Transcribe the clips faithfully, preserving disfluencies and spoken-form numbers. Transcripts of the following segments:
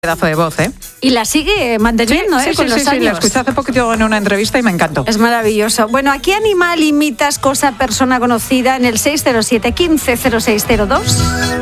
pedazo de voz, ¿eh? Y la sigue manteniendo, sí, ¿eh? Sí, con sí, los sí, años. sí, la escuché hace poquito en una entrevista y me encantó. Es maravilloso. Bueno, ¿a qué animal imitas, cosa, persona conocida en el seis cero siete, quince cero seis cero dos?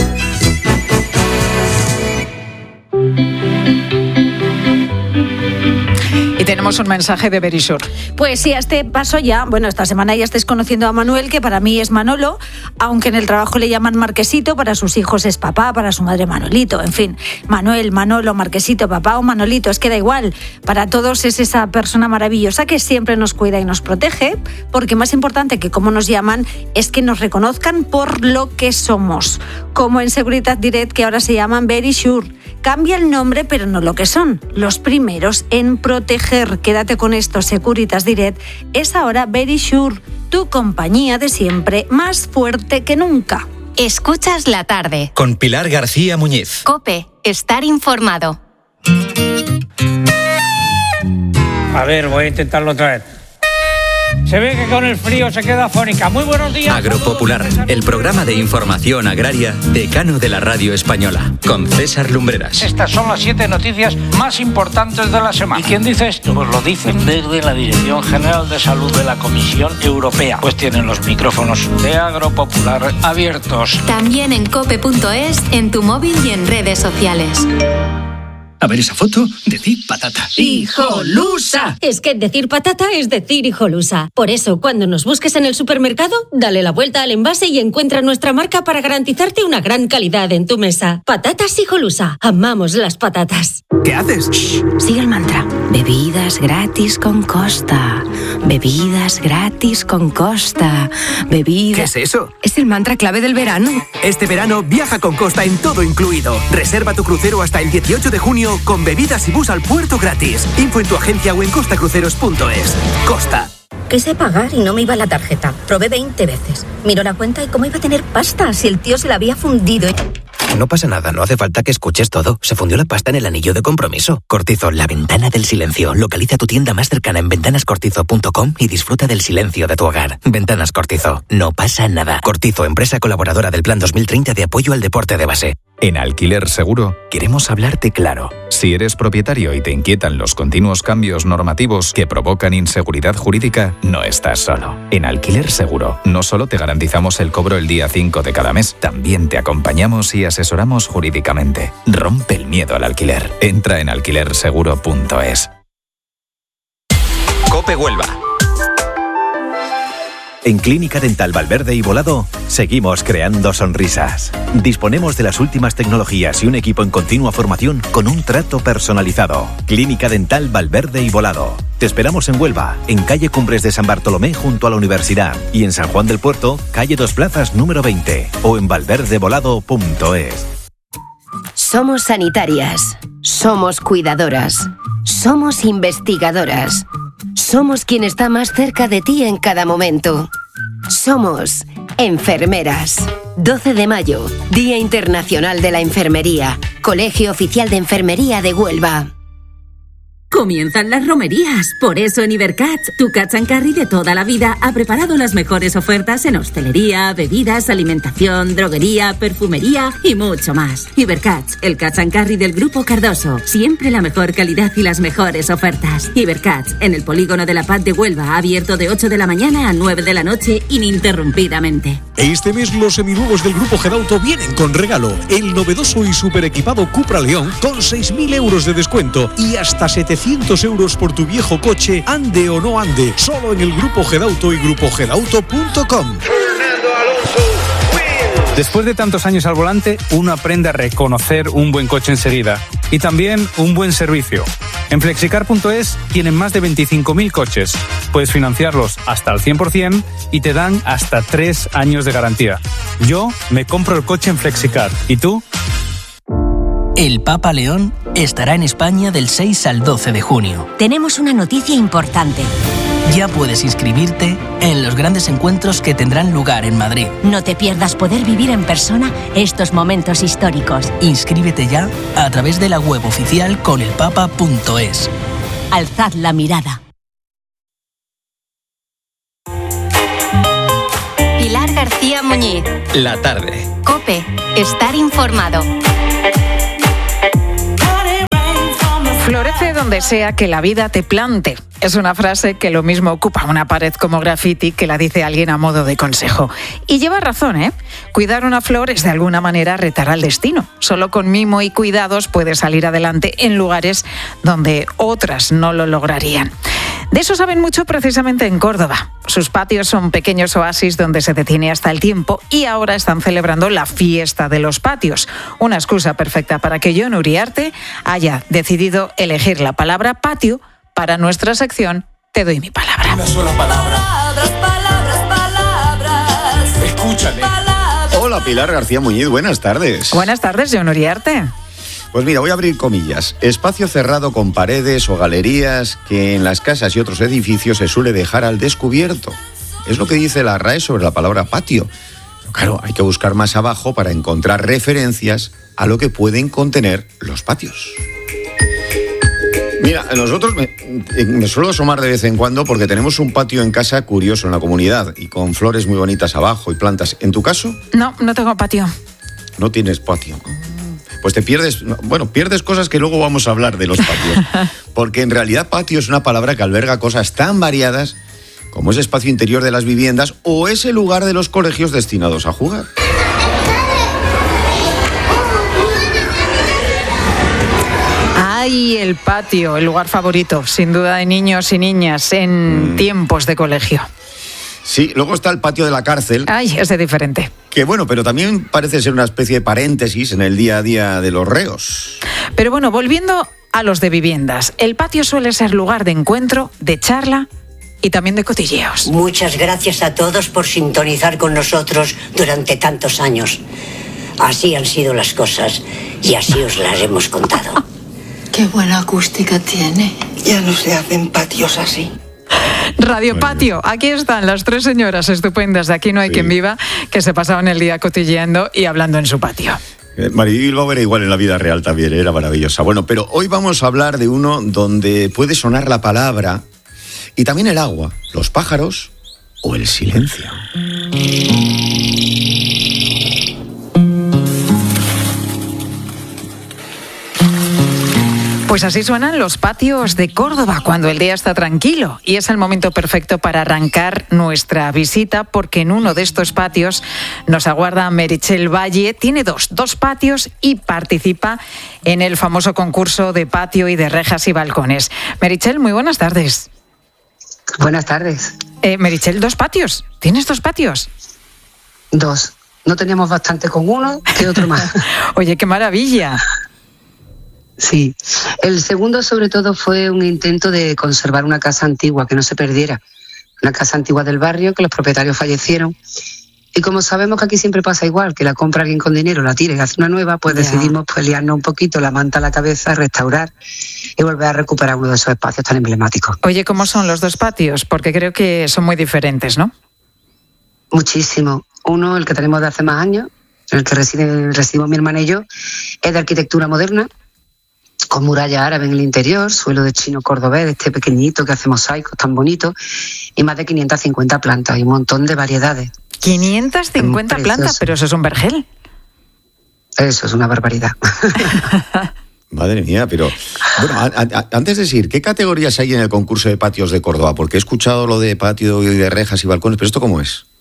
Y tenemos un mensaje de Verisur. Pues sí, a este paso ya, bueno, esta semana ya estáis conociendo a Manuel, que para mí es Manolo, aunque en el trabajo le llaman Marquesito, para sus hijos es papá, para su madre Manolito, en fin, Manuel, Manolo, Marquesito, papá o Manolito, es que da igual, para todos es esa persona maravillosa que siempre nos cuida y nos protege, porque más importante que cómo nos llaman es que nos reconozcan por lo que somos, como en Securitas Direct, que ahora se llaman Verisur. Cambia el nombre, pero no lo que son, los primeros en proteger. Quédate con esto, Securitas Direct es ahora Verisur, tu compañía de siempre, más fuerte que nunca. Escuchas la tarde. Con Pilar García Muñiz. COPE, estar informado. A ver, voy a intentarlo otra vez. Se ve que con el frío se queda afónica. Muy buenos días. Agropopular, el programa de información agraria decano de la radio española, con César Lumbreras. Estas son las siete noticias más importantes de la semana. ¿Y quién dice esto? Pues lo dicen desde la Dirección General de Salud de la Comisión Europea. Pues tienen los micrófonos de Agropopular abiertos. También en cope punto es, en tu móvil y en redes sociales. A ver esa foto, decir patata. ¡Hijolusa! Es que decir patata es decir hijolusa. Por eso, cuando nos busques en el supermercado, dale la vuelta al envase y encuentra nuestra marca para garantizarte una gran calidad en tu mesa. Patatas Hijolusa. Amamos las patatas. ¿Qué haces? Shh, sigue el mantra. Bebidas gratis con Costa. Bebidas gratis con Costa. Bebidas... ¿Qué es eso? Es el mantra clave del verano. Este verano viaja con Costa en todo incluido. Reserva tu crucero hasta el dieciocho de junio con bebidas y bus al puerto gratis. Info en tu agencia o en costacruceros punto es. Costa. Quise pagar y no me iba la tarjeta. Probé veinte veces. Miró la cuenta y cómo iba a tener pasta si el tío se la había fundido. No pasa nada, no hace falta que escuches todo. Se fundió la pasta en el anillo de compromiso. Cortizo, la ventana del silencio. Localiza tu tienda más cercana en ventanas cortizo punto com y disfruta del silencio de tu hogar. Ventanas Cortizo. No pasa nada. Cortizo, empresa colaboradora del Plan dos mil treinta de apoyo al deporte de base. En Alquiler Seguro queremos hablarte claro. Si eres propietario y te inquietan los continuos cambios normativos que provocan inseguridad jurídica, no estás solo. En Alquiler Seguro no solo te garantizamos el cobro el día cinco de cada mes, también te acompañamos y asesoramos jurídicamente. Rompe el miedo al alquiler. Entra en alquiler seguro punto es. COPE Huelva. En Clínica Dental Valverde y Volado seguimos creando sonrisas. Disponemos de las últimas tecnologías y un equipo en continua formación con un trato personalizado. Clínica Dental Valverde y Volado. Te esperamos en Huelva, en calle Cumbres de San Bartolomé junto a la Universidad, y en San Juan del Puerto, calle Dos Plazas número veinte, o en valverde volado punto es. Somos sanitarias. Somos cuidadoras. Somos investigadoras. Somos quien está más cerca de ti en cada momento. Somos enfermeras. doce de mayo, Día Internacional de la Enfermería. Colegio Oficial de Enfermería de Huelva. Comienzan las romerías. Por eso en Ibercats, tu Catch and Carry de toda la vida ha preparado las mejores ofertas en hostelería, bebidas, alimentación, droguería, perfumería y mucho más. Ibercats, el Catch and Carry del Grupo Cardoso. Siempre la mejor calidad y las mejores ofertas. Ibercats, en el polígono de la Paz de Huelva, abierto de ocho de la mañana a nueve de la noche ininterrumpidamente. Este mes los seminuevos del Grupo Gedauto vienen con regalo. El novedoso y super equipado Cupra León con seis mil euros de descuento y hasta setecientos euros por tu viejo coche, ande o no ande. Solo en el Grupo Gedauto y grupo gedauto punto com. Después de tantos años al volante, uno aprende a reconocer un buen coche enseguida y también un buen servicio. En flexicar punto es tienen más de veinticinco mil coches. Puedes financiarlos hasta al cien por ciento y te dan hasta tres años de garantía. Yo me compro el coche en Flexicar. ¿Y tú? El Papa León estará en España del seis al doce de junio. Tenemos una noticia importante. Ya puedes inscribirte en los grandes encuentros que tendrán lugar en Madrid. No te pierdas poder vivir en persona estos momentos históricos. Inscríbete ya a través de la web oficial con el papa punto es. Alzad la mirada. Pilar García Muñiz. La tarde. COPE, estar informado. donde sea que la vida te plante. Es una frase que lo mismo ocupa una pared como graffiti que la dice alguien a modo de consejo. Y lleva razón, ¿eh? Cuidar una flor es de alguna manera retar al destino. Solo con mimo y cuidados puedes salir adelante en lugares donde otras no lo lograrían. De eso saben mucho precisamente en Córdoba. Sus patios son pequeños oasis donde se detiene hasta el tiempo y ahora están celebrando la fiesta de los patios. Una excusa perfecta para que Jon Uriarte haya decidido elegir la palabra patio para nuestra sección Te doy mi palabra. Una sola palabra. Palabras, palabras, palabras. Escúchame. Palabras. Hola, Pilar García Muñiz, buenas tardes. Buenas tardes, Jon Uriarte. Pues mira, voy a abrir comillas. Espacio cerrado con paredes o galerías que en las casas y otros edificios se suele dejar al descubierto. Es lo que dice la R A E sobre la palabra patio. Pero claro, hay que buscar más abajo para encontrar referencias a lo que pueden contener los patios. Mira, nosotros me, me suelo asomar de vez en cuando porque tenemos un patio en casa curioso en la comunidad y con flores muy bonitas abajo y plantas. ¿En tu caso? No, no tengo patio. No tienes patio. Pues te pierdes, bueno, pierdes cosas que luego vamos a hablar de los patios. Porque en realidad patio es una palabra que alberga cosas tan variadas como ese espacio interior de las viviendas o ese lugar de los colegios destinados a jugar. Ay, el patio, el lugar favorito, sin duda, de niños y niñas en mm. tiempos de colegio. Sí, luego está el patio de la cárcel. Ay, ese es diferente. Que bueno, pero también parece ser una especie de paréntesis en el día a día de los reos. Pero bueno, volviendo a los de viviendas, el patio suele ser lugar de encuentro, de charla y también de cotilleos. Muchas gracias a todos por sintonizar con nosotros durante tantos años. Así han sido las cosas y así os las hemos contado. Qué buena acústica tiene. Ya no se hacen patios así. Radio Patio, aquí están las tres señoras estupendas de Aquí no hay sí. quien viva, que se pasaban el día cotilleando y hablando en su patio. Eh, Maribel Bilbao era igual en la vida real también, era maravillosa. Bueno, pero hoy vamos a hablar de uno donde puede sonar la palabra y también el agua, los pájaros o el silencio. Pues así suenan los patios de Córdoba cuando el día está tranquilo y es el momento perfecto para arrancar nuestra visita porque en uno de estos patios nos aguarda Meritxell Valle. Tiene dos, dos patios y participa en el famoso concurso de patio y de rejas y balcones. Meritxell, muy buenas tardes. Buenas tardes. Eh, Meritxell, ¿dos patios? ¿Tienes dos patios? Dos. No teníamos bastante con uno que otro más. Oye, qué maravilla. Sí, el segundo sobre todo fue un intento de conservar una casa antigua, que no se perdiera. Una casa antigua del barrio, que los propietarios fallecieron. Y como sabemos que aquí siempre pasa igual, que la compra alguien con dinero, la tira y hace una nueva, pues yeah. decidimos pues, liarnos un poquito, la manta a la cabeza, restaurar y volver a recuperar uno de esos espacios tan emblemáticos. Oye, ¿cómo son los dos patios? Porque creo que son muy diferentes, ¿no? Muchísimo. Uno, el que tenemos de hace más años, en el que reside, residimos mi hermana y yo, es de arquitectura moderna, con muralla árabe en el interior, suelo de chino cordobés, este pequeñito que hace mosaicos tan bonitos, y más de quinientas cincuenta plantas y un montón de variedades. ¿quinientas cincuenta plantas? Pero eso es un vergel. Eso es una barbaridad. Madre mía, pero... Bueno, a, a, antes de decir, ¿qué categorías hay en el concurso de patios de Córdoba? Porque he escuchado lo de patio y de rejas y balcones, pero ¿esto cómo es?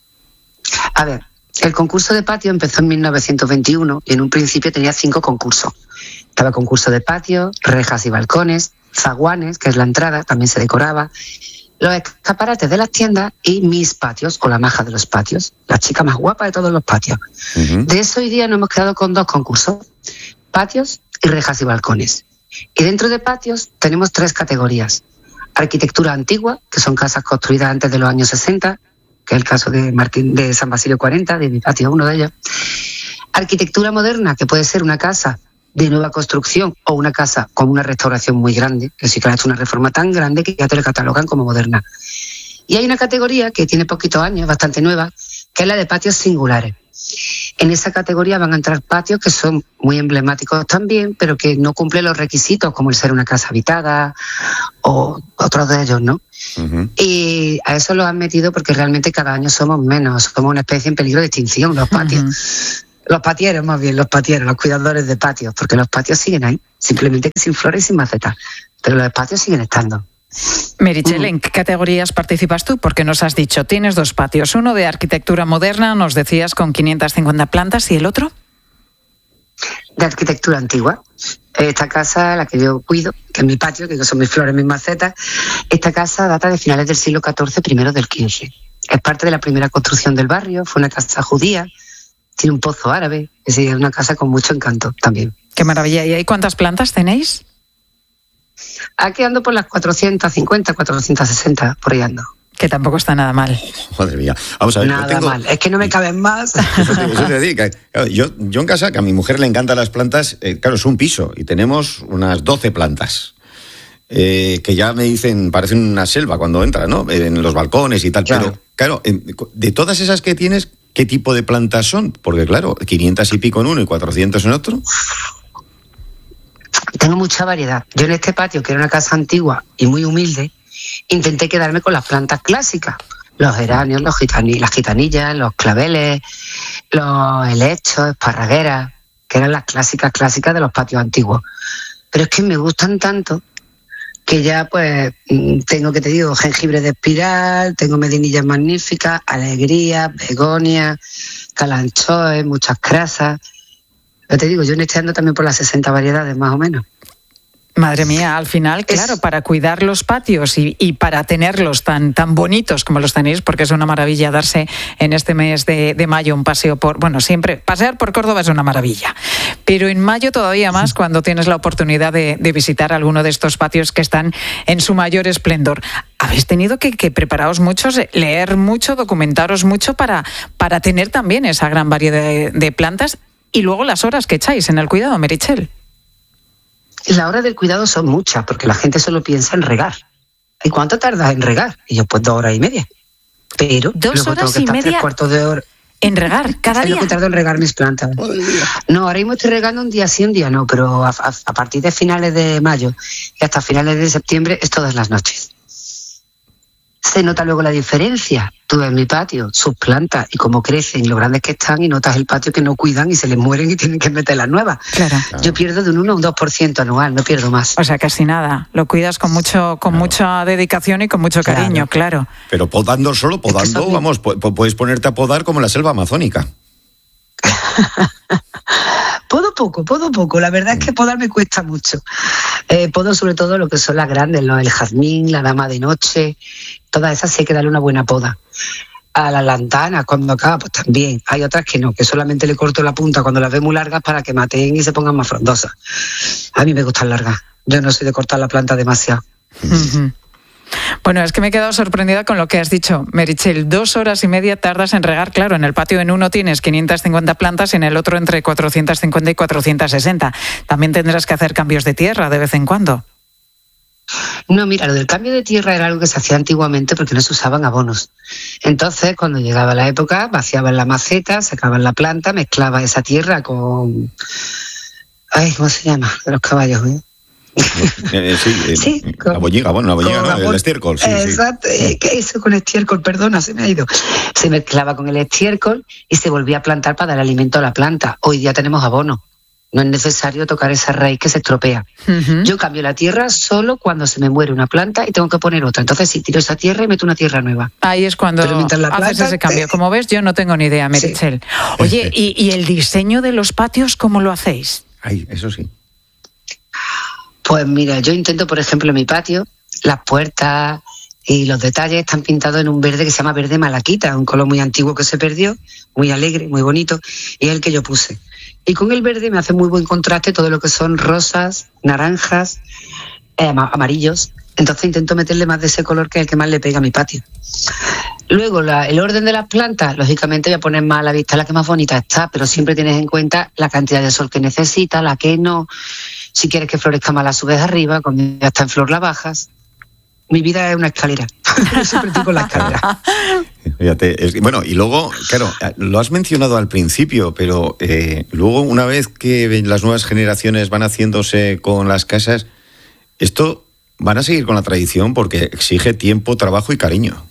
A ver, el concurso de patio empezó en mil novecientos veintiuno y en un principio tenía cinco concursos. Estaba concurso de patio, rejas y balcones, zaguanes, que es la entrada, también se decoraba, los escaparates de las tiendas y mis patios, o la maja de los patios, la chica más guapa de todos los patios. Uh-huh. De eso hoy día nos hemos quedado con dos concursos, patios y rejas y balcones. Y dentro de patios tenemos tres categorías. Arquitectura antigua, que son casas construidas antes de los años sesenta, que es el caso de Martín de San Basilio cuarenta, de mi patio, uno de ellos. Arquitectura moderna, que puede ser una casa de nueva construcción o una casa con una restauración muy grande, que sí que ha hecho una reforma tan grande que ya te lo catalogan como moderna. Y hay una categoría que tiene poquitos años, bastante nueva, que es la de patios singulares. En esa categoría van a entrar patios que son muy emblemáticos también, pero que no cumplen los requisitos, como el ser una casa habitada o otros de ellos, ¿no? Uh-huh. Y a eso lo han metido porque realmente cada año somos menos, somos una especie en peligro de extinción, los patios. Uh-huh. Los patieros, más bien, los patieros, los cuidadores de patios, porque los patios siguen ahí, simplemente que sin flores y sin macetas. pero los espacios siguen estando. Meritxell, ¿en qué categorías participas tú? Porque nos has dicho, tienes dos patios, uno de arquitectura moderna, nos decías, con quinientas cincuenta plantas, ¿y el otro? De arquitectura antigua. Esta casa, la que yo cuido, que es mi patio, que son mis flores, mis macetas, esta casa data de finales del siglo catorce, primero del quince. Es parte de la primera construcción del barrio, fue una casa judía, tiene un pozo árabe, es decir, es una casa con mucho encanto también. Qué maravilla. ¿Y ahí cuántas plantas tenéis? Aquí ando por las cuatrocientas cincuenta, cuatrocientas sesenta, por ahí ando. Que tampoco está nada mal. Madre mía. Vamos a ver. Nada tengo... mal. Es que no me caben más. Eso te, eso te digo, claro, yo, yo en casa, que a mi mujer le encantan las plantas, eh, claro, es un piso y tenemos unas doce plantas. Eh, que ya me dicen, parecen una selva cuando entra, ¿no? En los balcones y tal. Claro. Pero, claro, de todas esas que tienes, ¿qué tipo de plantas son? Porque, claro, quinientas y pico en uno y cuatrocientos en otro. Tengo mucha variedad. Yo en este patio, que era una casa antigua y muy humilde, intenté quedarme con las plantas clásicas. Los geranios, los gitani, las gitanillas, los claveles, los helechos, esparragueras, que eran las clásicas clásicas de los patios antiguos. Pero es que me gustan tanto que ya pues tengo, que te digo, jengibre de espiral, tengo medinillas magníficas, alegría, begonia, calanchoes, muchas crasas. Yo te digo, yo en este ando también por las sesenta variedades, más o menos. Madre mía, al final, claro, para cuidar los patios y, y para tenerlos tan, tan bonitos como los tenéis, porque es una maravilla darse en este mes de, de mayo un paseo por... Bueno, siempre, pasear por Córdoba es una maravilla, pero en mayo todavía más cuando tienes la oportunidad de, de visitar alguno de estos patios que están en su mayor esplendor. Habéis tenido que, que prepararos mucho, leer mucho, documentaros mucho para, para tener también esa gran variedad de, de plantas y luego las horas que echáis en el cuidado, Meritxell. La hora del cuidado son muchas, porque la gente solo piensa en regar. ¿Y cuánto tardas en regar? Y yo, pues dos horas y media. Pero dos horas tengo que y estar media tres cuartos de hora en regar cada es día. Es lo que tardo en regar mis plantas. No, ahora mismo estoy regando un día sí, un día no, pero a, a, a partir de finales de mayo y hasta finales de septiembre es todas las noches. Se nota luego la diferencia. Tú ves mi patio, sus plantas y cómo crecen, lo grandes que están, y notas el patio que no cuidan y se les mueren y tienen que meter las nuevas. Claro. Yo pierdo de un uno a un dos por ciento anual, no pierdo más. O sea, casi nada. Lo cuidas con mucho, con claro. mucha dedicación y con mucho cariño, claro. claro. Pero podando solo, podando, es que vamos, puedes ponerte a podar como en la selva amazónica. Puedo poco, puedo poco. La verdad es que podar me cuesta mucho. Eh, puedo sobre todo lo que son las grandes, ¿no? El jazmín, la dama de noche, todas esas sí hay que darle una buena poda. A las lantanas, cuando acaba, pues también. Hay otras que no, que solamente le corto la punta cuando las veo muy largas para que maten y se pongan más frondosas. A mí me gustan largas. Yo no soy de cortar la planta demasiado. Uh-huh. Bueno, es que me he quedado sorprendida con lo que has dicho, Meritxell. Dos horas y media tardas en regar. Claro, en el patio en uno tienes quinientas cincuenta plantas y en el otro entre cuatrocientas cincuenta y cuatrocientas sesenta. También tendrás que hacer cambios de tierra de vez en cuando. No, mira, lo del cambio de tierra era algo que se hacía antiguamente porque no se usaban abonos. Entonces, cuando llegaba la época, vaciaban la maceta, sacaban la planta, mezclaba esa tierra con... Ay, ¿cómo se llama? De los caballos, ¿eh? Eh, sí, eh, sí, con, la bolliga, bueno, la bolliga, ¿no? La, el estiércol, sí, exacto, sí. Eh, ¿qué eso con estiércol? Perdona, se me ha ido. Se mezclaba con el estiércol y se volvía a plantar para dar alimento a la planta. Hoy día tenemos abono. No es necesario tocar esa raíz que se estropea. Uh-huh. Yo cambio la tierra solo cuando se me muere una planta y tengo que poner otra. Entonces, sí, tiro esa tierra y meto una tierra nueva. Ahí es cuando haces planta, ese cambio. Como ves, yo no tengo ni idea, Meritxell. Sí. Oye, ¿y, ¿y el diseño de los patios cómo lo hacéis? Ay, eso sí. Pues mira, yo intento, por ejemplo, en mi patio, las puertas y los detalles están pintados en un verde que se llama verde malaquita, un color muy antiguo que se perdió, muy alegre, muy bonito, y es el que yo puse. Y con el verde me hace muy buen contraste todo lo que son rosas, naranjas, eh, amarillos. Entonces intento meterle más de ese color que es el que más le pega a mi patio. Luego, la, el orden de las plantas, lógicamente voy a poner más a la vista la que más bonita está, pero siempre tienes en cuenta la cantidad de sol que necesita, la que no. Si quieres que florezca más, la subes arriba, cuando ya está en flor la bajas. Mi vida es una escalera. Siempre estoy con la escalera. Fíjate, es, bueno, y luego, claro, lo has mencionado al principio, pero eh, luego una vez que las nuevas generaciones van haciéndose con las casas, esto van a seguir con la tradición porque exige tiempo, trabajo y cariño.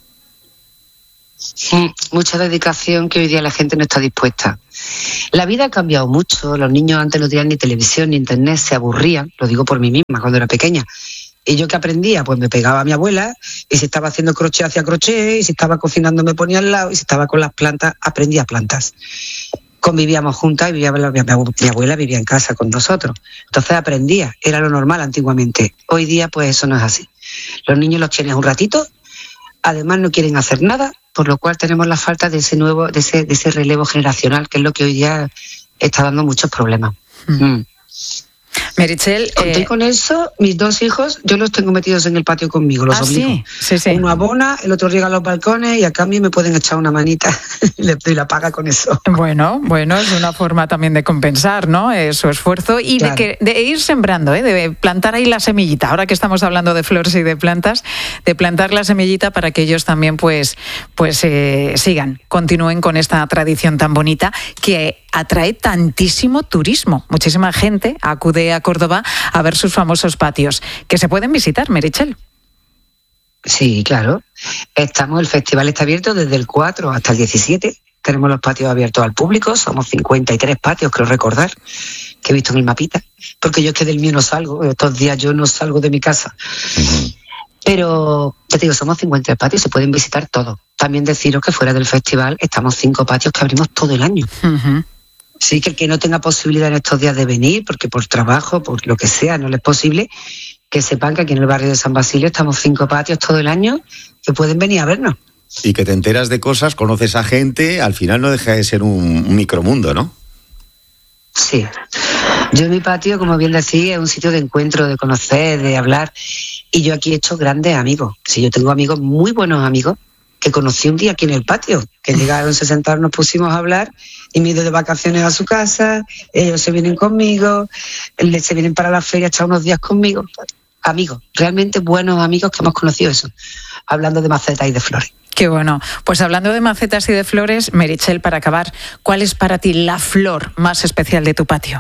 Sí, mucha dedicación que hoy día la gente no está dispuesta. La vida ha cambiado mucho. Los niños antes no tenían ni televisión ni internet, se aburrían, lo digo por mí misma cuando era pequeña. Y yo que aprendía, pues me pegaba a mi abuela, y si estaba haciendo crochet hacía crochet, y si estaba cocinando me ponía al lado, y si estaba con las plantas, aprendía plantas. Convivíamos juntas y vivía, mi, mi abuela vivía en casa con nosotros. Entonces aprendía, era lo normal antiguamente. Hoy día pues eso no es así. Los niños los tienes un ratito, además no quieren hacer nada, por lo cual tenemos la falta de ese nuevo, de ese, de ese relevo generacional, que es lo que hoy día está dando muchos problemas. Mm. Mm. Meritxell, Conté eh... con eso, mis dos hijos, yo los tengo metidos en el patio conmigo, los ah, obligo. Sí, sí, sí. Uno abona, el otro riega los balcones y a cambio me pueden echar una manita y le doy la paga con eso. Bueno, bueno, es una forma también de compensar, ¿no? Eh, su esfuerzo y claro. de, que, de ir sembrando, ¿eh? De plantar ahí la semillita. Ahora que estamos hablando de flores y de plantas, de plantar la semillita para que ellos también pues, pues eh, sigan, continúen con esta tradición tan bonita que atrae tantísimo turismo. Muchísima gente acude a Córdoba a ver sus famosos patios, que se pueden visitar, Meritxell. Sí, claro. Estamos, el festival está abierto desde el cuatro hasta el diecisiete. Tenemos los patios abiertos al público. Somos cincuenta y tres patios, creo recordar, que he visto en el mapita. Porque yo es que del mío no salgo. Estos días yo no salgo de mi casa. Uh-huh. Pero, ya te digo, somos cincuenta y tres patios, se pueden visitar todos. También deciros que fuera del festival estamos cinco patios que abrimos todo el año. Uh-huh. Sí, que el que no tenga posibilidad en estos días de venir, porque por trabajo, por lo que sea, no le es posible, que sepan que aquí en el barrio de San Basilio estamos cinco patios todo el año que pueden venir a vernos. Y que te enteras de cosas, conoces a gente, al final no deja de ser un, un micromundo, ¿no? Sí. Yo en mi patio, como bien decía, es un sitio de encuentro, de conocer, de hablar, y yo aquí he hecho grandes amigos. Sí, yo tengo amigos, muy buenos amigos, que conocí un día aquí en el patio, que llegaron, se sentaron, nos pusimos a hablar y me he ido de vacaciones a su casa, ellos se vienen conmigo, se vienen para la feria a echar unos días conmigo. Amigos, realmente buenos amigos que hemos conocido eso, hablando de macetas y de flores. Qué bueno. Pues hablando de macetas y de flores, Meritxell, para acabar, ¿cuál es para ti la flor más especial de tu patio?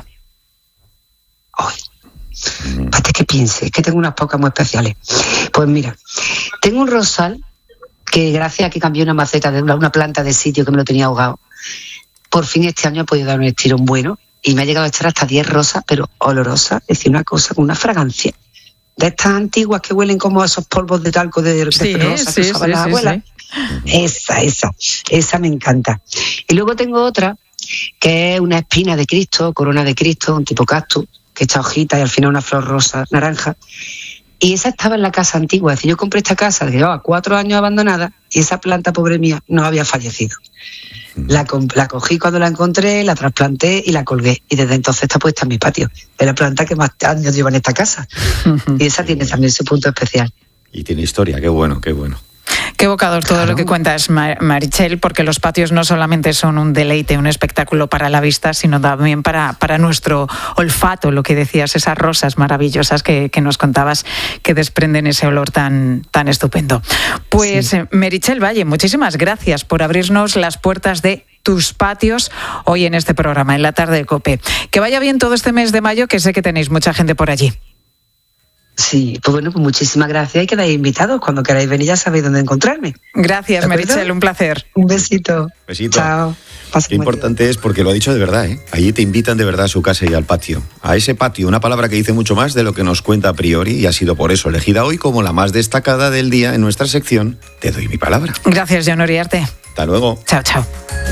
Ay, espérate que piense, que tengo unas pocas muy especiales. Pues mira, tengo un rosal que gracias a que cambié una maceta de una, una planta de sitio que me lo tenía ahogado, por fin este año he podido dar un estirón bueno y me ha llegado a echar hasta diez rosas, pero olorosas, es decir, una cosa con una fragancia de estas antiguas que huelen como a esos polvos de talco de, de sí, rosas sí, que usaban sí, las sí, abuelas. Sí. Esa, esa, esa me encanta. Y luego tengo otra que es una espina de Cristo, corona de Cristo, un tipo cactus, que echa hojitas y al final una flor rosa, naranja. Y esa estaba en la casa antigua. Es decir, yo compré esta casa que llevaba cuatro años abandonada y esa planta, pobre mía, no había fallecido. La, la cogí cuando la encontré, la trasplanté y la colgué. Y desde entonces está puesta en mi patio. Es la planta que más años lleva en esta casa. Y esa tiene también su punto especial. Y tiene historia, qué bueno, qué bueno. Qué evocador todo claro. Lo que cuentas, Meritxell, porque los patios no solamente son un deleite, un espectáculo para la vista, sino también para, para nuestro olfato, lo que decías, esas rosas maravillosas que, que nos contabas que desprenden ese olor tan, tan estupendo. Pues, sí. Meritxell Valle, muchísimas gracias por abrirnos las puertas de tus patios hoy en este programa, en la tarde de COPE. Que vaya bien todo este mes de mayo, que sé que tenéis mucha gente por allí. Sí, pues bueno, pues muchísimas gracias y quedáis invitados. Cuando queráis venir ya sabéis dónde encontrarme. Gracias, Meritxell, un placer. Un besito. Besito. Chao. Pasa Qué importante es, porque lo ha dicho de verdad, ¿eh? Allí te invitan de verdad a su casa y al patio. A ese patio, una palabra que dice mucho más de lo que nos cuenta a priori y ha sido por eso elegida hoy como la más destacada del día en nuestra sección Te doy mi palabra. Gracias, Jon Uriarte. Hasta luego. Chao, chao.